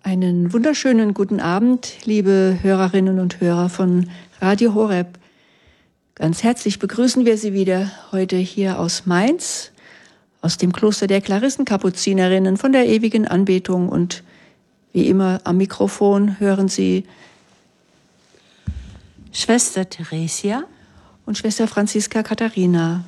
Einen wunderschönen guten Abend, liebe Hörerinnen und Hörer von Radio Horeb. Ganz herzlich begrüßen wir Sie wieder heute hier aus Mainz, aus dem Kloster der Klarissenkapuzinerinnen von der ewigen Anbetung. Und wie immer am Mikrofon hören Sie Schwester Theresia und Schwester Franziska Katharina.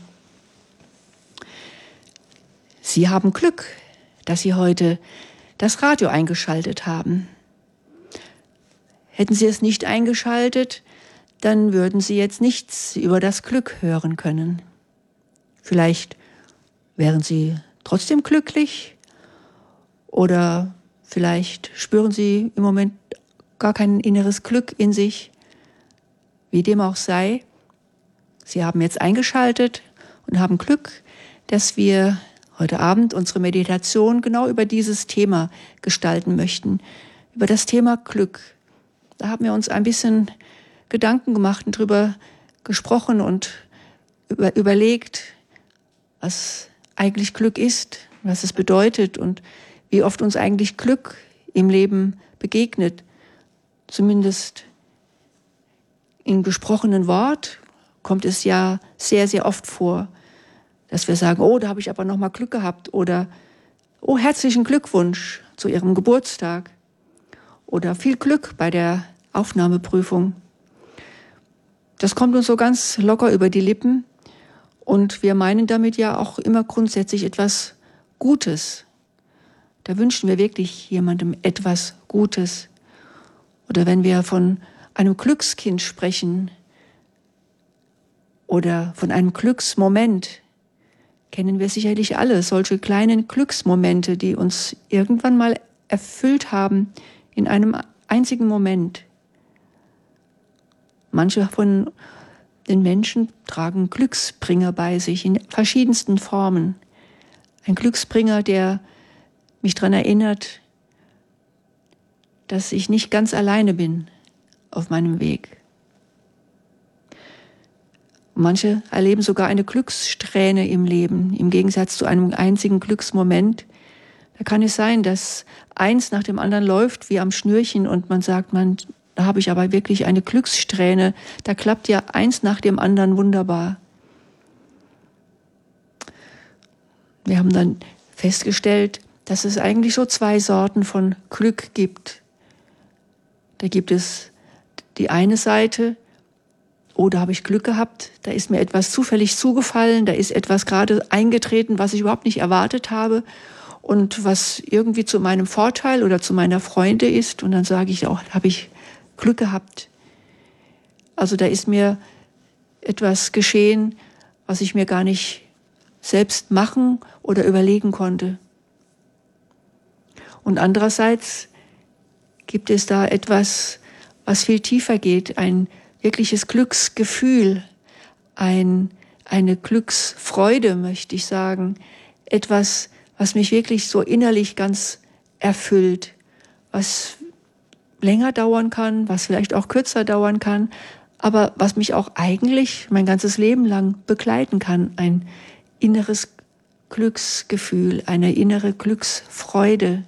Sie haben Glück, dass Sie heute das Radio eingeschaltet haben. Hätten Sie es nicht eingeschaltet, dann würden Sie jetzt nichts über das Glück hören können. Vielleicht wären Sie trotzdem glücklich oder vielleicht spüren Sie im Moment gar kein inneres Glück in sich. Wie dem auch sei, Sie haben jetzt eingeschaltet und haben Glück, dass wir heute Abend unsere Meditation genau über dieses Thema gestalten möchten, über das Thema Glück. Da haben wir uns ein bisschen Gedanken gemacht und drüber gesprochen und überlegt, was eigentlich Glück ist, was es bedeutet und wie oft uns eigentlich Glück im Leben begegnet. Zumindest im gesprochenen Wort kommt es ja sehr, sehr oft vor, dass wir sagen, oh, da habe ich aber noch mal Glück gehabt oder oh, herzlichen Glückwunsch zu Ihrem Geburtstag oder viel Glück bei der Aufnahmeprüfung. Das kommt uns so ganz locker über die Lippen und wir meinen damit ja auch immer grundsätzlich etwas Gutes. Da wünschen wir wirklich jemandem etwas Gutes. Oder wenn wir von einem Glückskind sprechen oder von einem Glücksmoment, kennen wir sicherlich alle solche kleinen Glücksmomente, die uns irgendwann mal erfüllt haben in einem einzigen Moment. Manche von den Menschen tragen Glücksbringer bei sich in verschiedensten Formen. Ein Glücksbringer, der mich daran erinnert, dass ich nicht ganz alleine bin auf meinem Weg. Manche erleben sogar eine Glückssträhne im Leben, im Gegensatz zu einem einzigen Glücksmoment. Da kann es sein, dass eins nach dem anderen läuft wie am Schnürchen und man sagt, da habe ich aber wirklich eine Glückssträhne. Da klappt ja eins nach dem anderen wunderbar. Wir haben dann festgestellt, dass es eigentlich so zwei Sorten von Glück gibt. Da gibt es die eine Seite, oh, da habe ich Glück gehabt, da ist mir etwas zufällig zugefallen, da ist etwas gerade eingetreten, was ich überhaupt nicht erwartet habe und was irgendwie zu meinem Vorteil oder zu meiner Freude ist. Und dann sage ich auch, da habe ich Glück gehabt. Also da ist mir etwas geschehen, was ich mir gar nicht selbst machen oder überlegen konnte. Und andererseits gibt es da etwas, was viel tiefer geht, ein wirkliches Glücksgefühl, eine Glücksfreude, möchte ich sagen. Etwas, was mich wirklich so innerlich ganz erfüllt, was länger dauern kann, was vielleicht auch kürzer dauern kann, aber was mich auch eigentlich mein ganzes Leben lang begleiten kann. Ein inneres Glücksgefühl, eine innere Glücksfreude.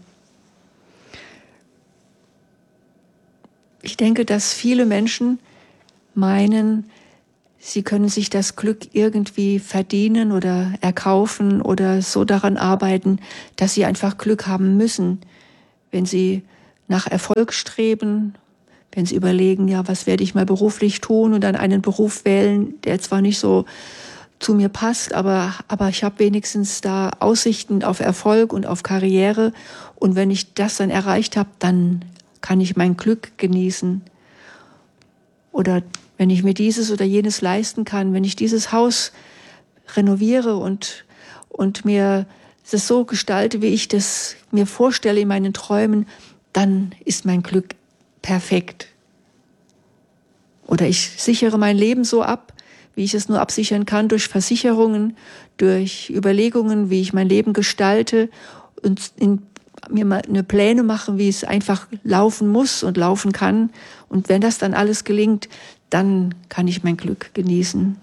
Ich denke, dass viele Menschen meinen, sie können sich das Glück irgendwie verdienen oder erkaufen oder so daran arbeiten, dass sie einfach Glück haben müssen. Wenn sie nach Erfolg streben, wenn sie überlegen, ja, was werde ich mal beruflich tun und dann einen Beruf wählen, der zwar nicht so zu mir passt, aber ich habe wenigstens da Aussichten auf Erfolg und auf Karriere und wenn ich das dann erreicht habe, dann kann ich mein Glück genießen. Oder wenn ich mir dieses oder jenes leisten kann, wenn ich dieses Haus renoviere und mir das so gestalte, wie ich das mir vorstelle in meinen Träumen, dann ist mein Glück perfekt. Oder ich sichere mein Leben so ab, wie ich es nur absichern kann, durch Versicherungen, durch Überlegungen, wie ich mein Leben gestalte und mir mal eine Pläne mache, wie es einfach laufen muss und laufen kann. Und wenn das dann alles gelingt, dann kann ich mein Glück genießen.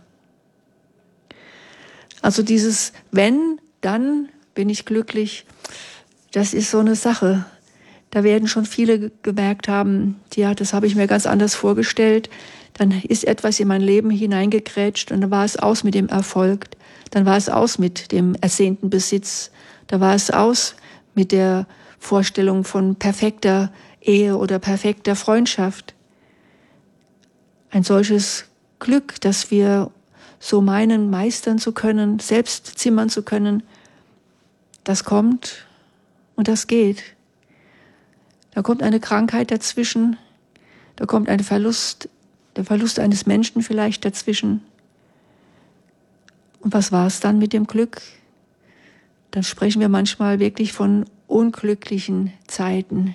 Also dieses wenn, dann bin ich glücklich, das ist so eine Sache. Da werden schon viele gemerkt haben, ja, das habe ich mir ganz anders vorgestellt. Dann ist etwas in mein Leben hineingekrätscht und dann war es aus mit dem Erfolg. Dann war es aus mit dem ersehnten Besitz. Da war es aus mit der Vorstellung von perfekter Ehe oder perfekter Freundschaft. Ein solches Glück, dass wir so meinen, meistern zu können, selbst zimmern zu können, das kommt und das geht. Da kommt eine Krankheit dazwischen, da kommt ein Verlust, der Verlust eines Menschen vielleicht dazwischen. Und was war es dann mit dem Glück? Dann sprechen wir manchmal wirklich von unglücklichen Zeiten.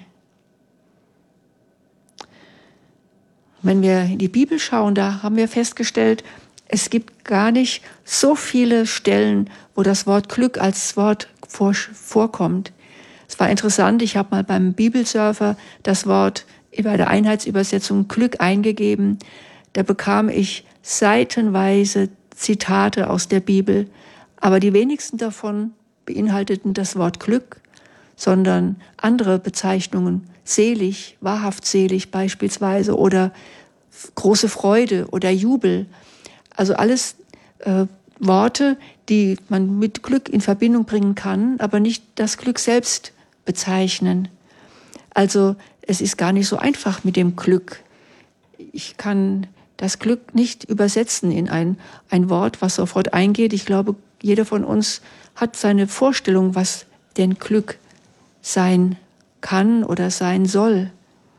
Wenn wir in die Bibel schauen, da haben wir festgestellt, es gibt gar nicht so viele Stellen, wo das Wort Glück als Wort vorkommt. Es war interessant, ich habe mal beim Bibelsurfer das Wort bei der Einheitsübersetzung Glück eingegeben. Da bekam ich seitenweise Zitate aus der Bibel, aber die wenigsten davon beinhalteten das Wort Glück, sondern andere Bezeichnungen, selig, wahrhaft selig beispielsweise oder große Freude oder Jubel. Also alles Worte, die man mit Glück in Verbindung bringen kann, aber nicht das Glück selbst bezeichnen. Also es ist gar nicht so einfach mit dem Glück. Ich kann das Glück nicht übersetzen in ein Wort, was sofort eingeht. Ich glaube, jeder von uns hat seine Vorstellung, was denn Glück sein kann oder sein soll.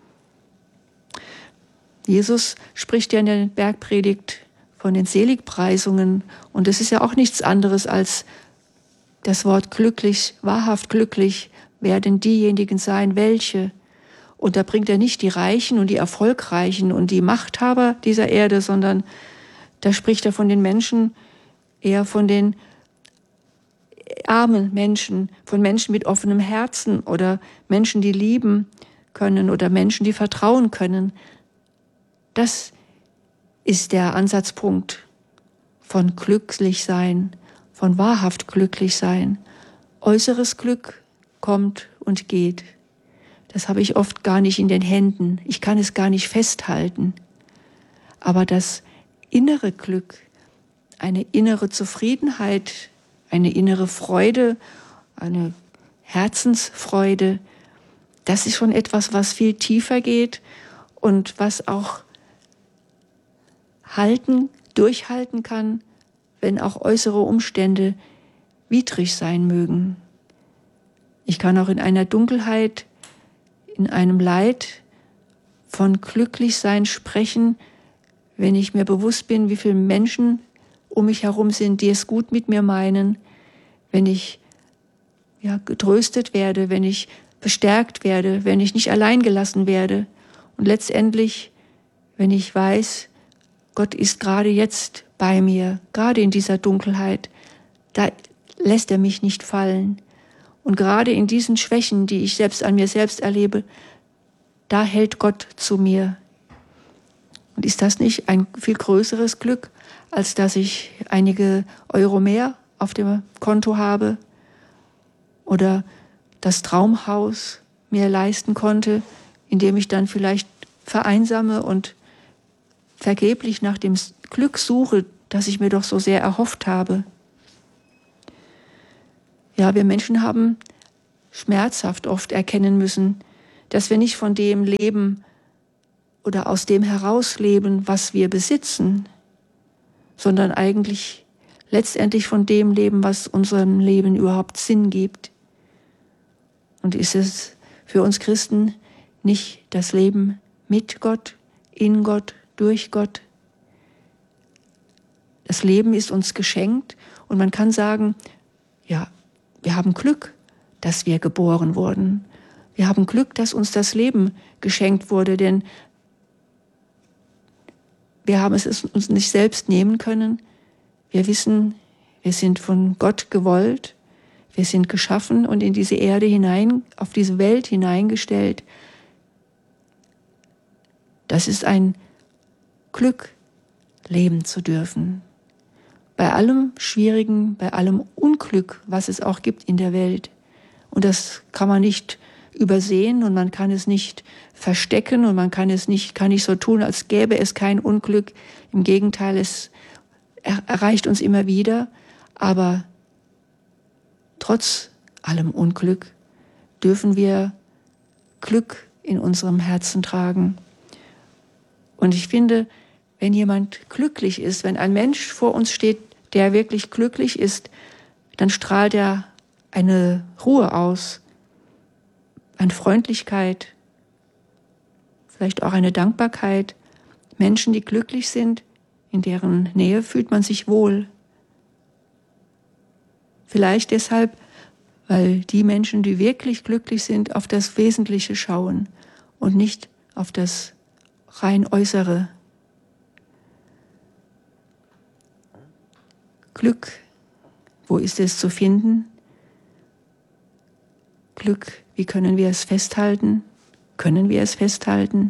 Jesus spricht ja in der Bergpredigt von den Seligpreisungen und es ist ja auch nichts anderes als das Wort glücklich, wahrhaft glücklich werden diejenigen sein, welche. Und da bringt er nicht die Reichen und die Erfolgreichen und die Machthaber dieser Erde, sondern da spricht er von den Menschen, eher von den armen Menschen, von Menschen mit offenem Herzen oder Menschen, die lieben können oder Menschen, die vertrauen können. Das ist der Ansatzpunkt von glücklich sein, von wahrhaft glücklich sein. Äußeres Glück kommt und geht. Das habe ich oft gar nicht in den Händen. Ich kann es gar nicht festhalten. Aber das innere Glück, eine innere Zufriedenheit, eine innere Freude, eine Herzensfreude, das ist schon etwas, was viel tiefer geht und was auch durchhalten kann, wenn auch äußere Umstände widrig sein mögen. Ich kann auch in einer Dunkelheit, in einem Leid von Glücklichsein sprechen, wenn ich mir bewusst bin, wie viele Menschen um mich herum sind, die es gut mit mir meinen, wenn ich getröstet werde, wenn ich bestärkt werde, wenn ich nicht allein gelassen werde und letztendlich, wenn ich weiß, Gott ist gerade jetzt bei mir, gerade in dieser Dunkelheit, da lässt er mich nicht fallen. Und gerade in diesen Schwächen, die ich selbst an mir selbst erlebe, da hält Gott zu mir. Und ist das nicht ein viel größeres Glück, als dass ich einige Euro mehr auf dem Konto habe oder das Traumhaus mir leisten konnte, in dem ich dann vielleicht vereinsame und vergeblich nach dem Glück suche, das ich mir doch so sehr erhofft habe. Ja, wir Menschen haben schmerzhaft oft erkennen müssen, dass wir nicht von dem leben oder aus dem herausleben, was wir besitzen, sondern eigentlich letztendlich von dem leben, was unserem Leben überhaupt Sinn gibt. Und ist es für uns Christen nicht das Leben mit Gott, in Gott, durch Gott? Das Leben ist uns geschenkt und man kann sagen, ja, wir haben Glück, dass wir geboren wurden. Wir haben Glück, dass uns das Leben geschenkt wurde, denn wir haben es uns nicht selbst nehmen können. Wir wissen, wir sind von Gott gewollt. Wir sind geschaffen und in diese Erde hinein, auf diese Welt hineingestellt. Das ist ein Glück, leben zu dürfen. Bei allem Schwierigen, bei allem Unglück, was es auch gibt in der Welt. Und das kann man nicht übersehen und man kann es nicht verstecken und man kann nicht so tun, als gäbe es kein Unglück. Im Gegenteil, es erreicht uns immer wieder, aber trotz allem Unglück dürfen wir Glück in unserem Herzen tragen. Und ich finde, wenn jemand glücklich ist, wenn ein Mensch vor uns steht, der wirklich glücklich ist, dann strahlt er eine Ruhe aus, eine Freundlichkeit, vielleicht auch eine Dankbarkeit. Menschen, die glücklich sind, in deren Nähe fühlt man sich wohl. Vielleicht deshalb, weil die Menschen, die wirklich glücklich sind, auf das Wesentliche schauen und nicht auf das rein Äußere. Glück, wo ist es zu finden? Glück, wie können wir es festhalten? Können wir es festhalten?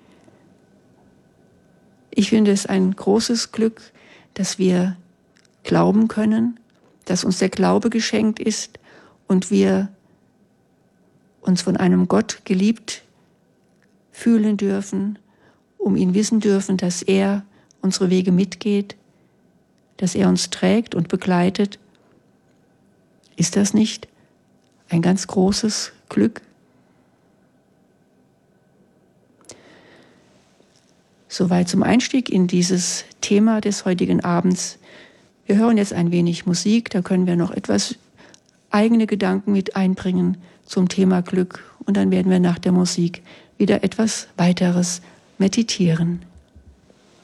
Ich finde es ein großes Glück, dass wir glauben können, dass uns der Glaube geschenkt ist und wir uns von einem Gott geliebt fühlen dürfen, um ihn wissen dürfen, dass er unsere Wege mitgeht, dass er uns trägt und begleitet. Ist das nicht ein ganz großes Glück? Soweit zum Einstieg in dieses Thema des heutigen Abends. Wir hören jetzt ein wenig Musik, da können wir noch etwas eigene Gedanken mit einbringen zum Thema Glück und dann werden wir nach der Musik wieder etwas weiteres meditieren.